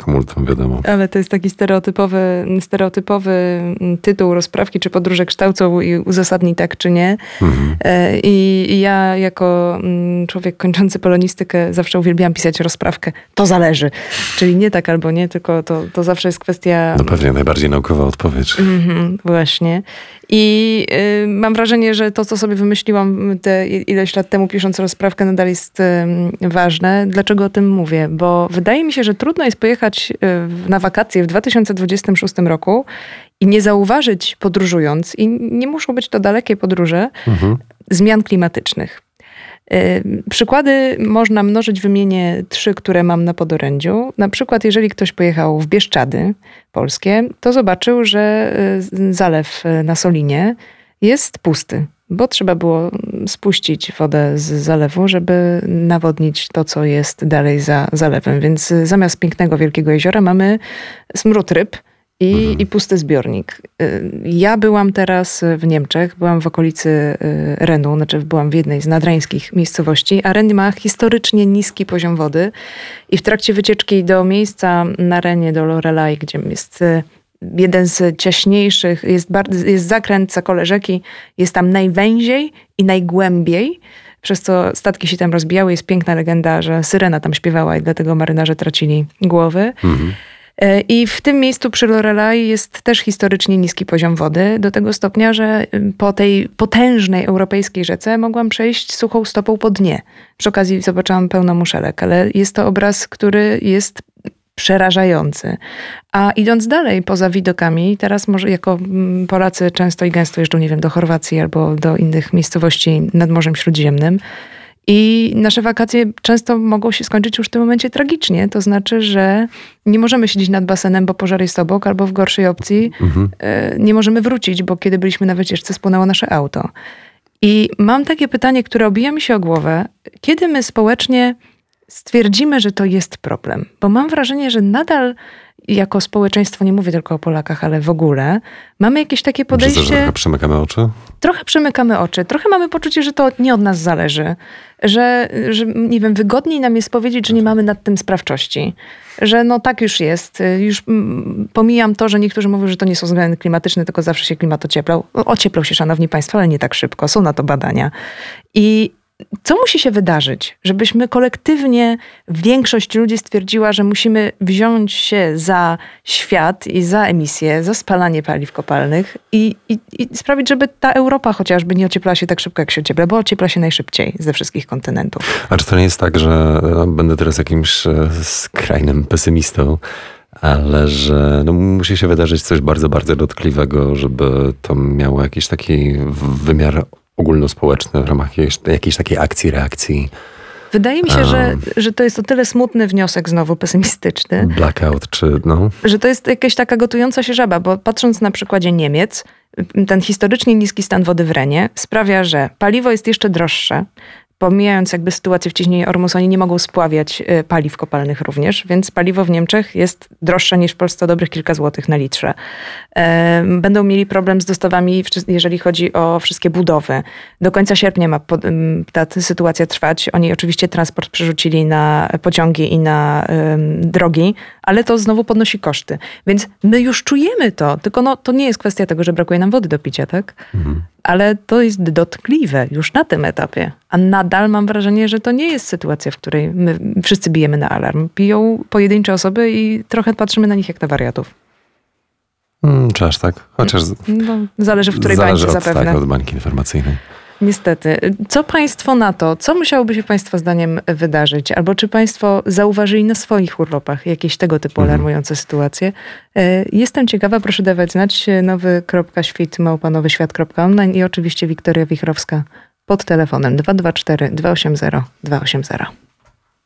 multum, wiadomo. Ale to jest taki stereotypowy tytuł rozprawki, czy podróże kształcą i uzasadni tak, czy nie. I ja jako człowiek kończący polonistykę zawsze uwielbiałam pisać rozprawkę. To zależy. Czyli nie tak albo nie, tylko to zawsze jest kwestia... No pewnie najbardziej naukowa odpowiedź. Właśnie. I mam wrażenie, że to, co sobie wymyśliłam te ileś lat temu, pisząc rozprawkę, nadal jest ważne. Dlaczego o tym mówię? Bo wydaje mi się, że trudno jest pojechać na wakacje w 2026 roku i nie zauważyć, podróżując, i nie muszą być to dalekie podróże, zmian klimatycznych. Przykłady można mnożyć, wymienię 3, które mam na podorędziu. Na przykład, jeżeli ktoś pojechał w Bieszczady polskie, to zobaczył, że zalew na Solinie jest pusty, bo trzeba było spuścić wodę z zalewu, żeby nawodnić to, co jest dalej za zalewem. Więc zamiast pięknego wielkiego jeziora mamy smród ryb i pusty zbiornik. Ja byłam teraz w Niemczech, byłam w okolicy Renu, byłam w jednej z nadrańskich miejscowości, a Ren ma historycznie niski poziom wody i w trakcie wycieczki do miejsca na Renie, do Lorelei, gdzie jest jeden z ciaśniejszych, jest zakręt Zakole rzeki, jest tam najwęziej i najgłębiej, przez co statki się tam rozbijały. Jest piękna legenda, że syrena tam śpiewała i dlatego marynarze tracili głowy. I w tym miejscu przy Lorelei jest też historycznie niski poziom wody, do tego stopnia, że po tej potężnej europejskiej rzece mogłam przejść suchą stopą po dnie. Przy okazji zobaczyłam pełno muszelek, ale jest to obraz, który jest przerażający. A idąc dalej, poza widokami, teraz może jako Polacy często i gęsto jeżdżą, nie wiem, do Chorwacji albo do innych miejscowości nad Morzem Śródziemnym. I nasze wakacje często mogą się skończyć już w tym momencie tragicznie. To znaczy, że nie możemy siedzieć nad basenem, bo pożar jest obok, albo w gorszej opcji nie możemy wrócić, bo kiedy byliśmy na wycieczce, spłonęło nasze auto. I mam takie pytanie, które obija mi się o głowę. Kiedy my społecznie stwierdzimy, że to jest problem? Bo mam wrażenie, że nadal jako społeczeństwo, nie mówię tylko o Polakach, ale w ogóle, mamy jakieś takie podejście... Że trochę przymykamy oczy? Trochę przymykamy oczy. Trochę mamy poczucie, że to nie od nas zależy. Że nie wiem, wygodniej nam jest powiedzieć, że nie mamy nad tym sprawczości. Że no tak już jest. Już pomijam to, że niektórzy mówią, że to nie są zmiany klimatyczne, tylko zawsze się klimat ocieplał. Ocieplał się, szanowni państwo, ale nie tak szybko. Są na to badania. I co musi się wydarzyć, żebyśmy kolektywnie, większość ludzi stwierdziła, że musimy wziąć się za świat i za emisję, za spalanie paliw kopalnych i sprawić, żeby ta Europa chociażby nie ocieplała się tak szybko, jak się ociepla, bo ociepla się najszybciej ze wszystkich kontynentów. A czy to nie jest tak, że będę teraz jakimś skrajnym pesymistą, ale że musi się wydarzyć coś bardzo, bardzo dotkliwego, żeby to miało jakiś taki wymiar ogólnospołeczny w ramach jakiejś takiej akcji, reakcji. Wydaje mi się, że to jest o tyle smutny wniosek, znowu pesymistyczny. Blackout, że to jest jakaś taka gotująca się żaba, bo patrząc na przykładzie Niemiec, ten historycznie niski stan wody w Renie sprawia, że paliwo jest jeszcze droższe. Pomijając jakby sytuację w Cieśninie Ormus, oni nie mogą spławiać paliw kopalnych również, więc paliwo w Niemczech jest droższe niż w Polsce o dobrych kilka złotych na litrze. Będą mieli problem z dostawami, jeżeli chodzi o wszystkie budowy. Do końca sierpnia ma ta sytuacja trwać. Oni oczywiście transport przerzucili na pociągi i na drogi, ale to znowu podnosi koszty. Więc my już czujemy to, tylko to nie jest kwestia tego, że brakuje nam wody do picia, tak? Ale to jest dotkliwe już na tym etapie. A nadal mam wrażenie, że to nie jest sytuacja, w której my wszyscy bijemy na alarm. Biją pojedyncze osoby i trochę patrzymy na nich jak na wariatów. Czy aż tak? Chociaż zależy w której bańce zapewne. Tak, od bańki informacyjnej. Niestety. Co państwo na to? Co musiałoby się państwa zdaniem wydarzyć? Albo czy państwo zauważyli na swoich urlopach jakieś tego typu alarmujące sytuacje? Jestem ciekawa, proszę dawać znać. nowy.świt@nowyświat.online i oczywiście Wiktoria Wichrowska pod telefonem 224 280 280.